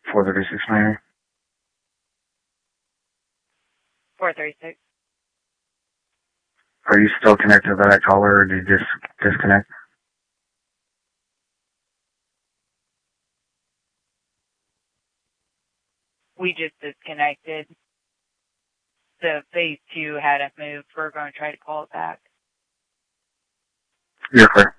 436 Minor. 436. Are you still connected to that caller, or did you just disconnect? We just disconnected. The phase 2 hadn't moved. We're going to try to call it back. You're clear.